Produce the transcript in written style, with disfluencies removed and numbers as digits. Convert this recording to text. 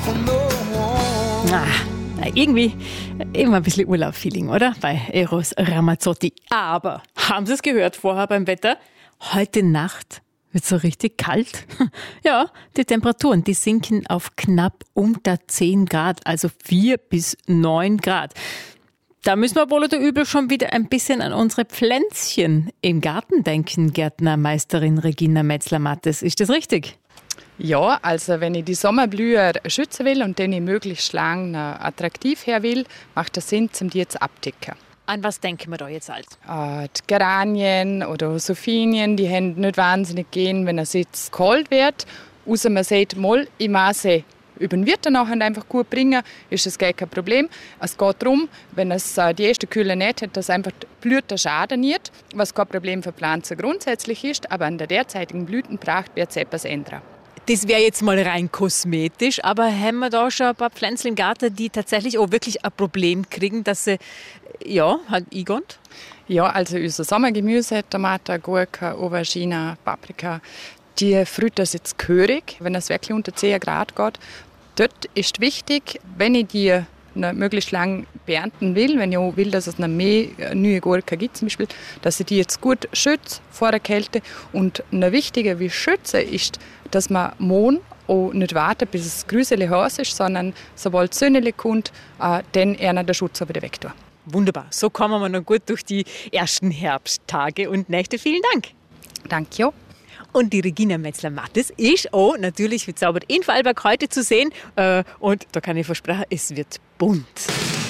Irgendwie immer ein bisschen Urlaub-Feeling, oder? Bei Eros Ramazzotti. Aber, haben Sie es gehört vorher beim Wetter? Heute Nacht wird so richtig kalt. Ja, die Temperaturen, die sinken auf knapp unter 10 Grad, also 4 bis 9 Grad. Da müssen wir wohl oder übel schon wieder ein bisschen an unsere Pflänzchen im Garten denken, Gärtnermeisterin Regina Metzler-Mattes. Ist das richtig? Ja, also wenn ich die Sommerblüher schützen will und den möglichst lang attraktiv her will, macht es Sinn, die jetzt abdecken. An was denken wir da jetzt halt? Die Geranien oder Sophinien, die haben nicht wahnsinnig gehen, wenn es jetzt kalt wird. Außer man sagt, mal, ich maße über den Winter nachher einfach gut bringen, ist das gar kein Problem. Es geht darum, wenn es die erste Kühle nicht hat, dass einfach die Blüte schaden nicht, was kein Problem für Pflanzen grundsätzlich ist, aber an der derzeitigen Blütenpracht wird es etwas ändern. Das wäre jetzt mal rein kosmetisch, aber haben wir da schon ein paar Pflänzchen im Garten, die tatsächlich auch wirklich ein Problem kriegen, dass sie, halt eingehen? Ja, also unser Sommergemüse, Tomaten, Gurken, Aubergine, Paprika, die Früchte sind jetzt gehörig, wenn es wirklich unter 10 Grad geht. Dort ist wichtig, wenn ich die möglichst lang beernten will, wenn ich auch will, dass es noch mehr neue Gurken gibt, zum Beispiel, dass ich die jetzt gut schütze vor der Kälte. Und noch wichtiger wie schützen ist, dass man morgen auch nicht wartet, bis es grüselig heiß ist, sondern sobald die Sonne kommt, dann eher den Schutz wieder weg tun. Wunderbar, so kommen wir noch gut durch die ersten Herbsttage und Nächte. Vielen Dank. Danke. Ja. Und die Regina Metzler-Mattes ist auch natürlich verzaubert in Vorarlberg heute zu sehen. Und da kann ich versprechen, es wird bunt.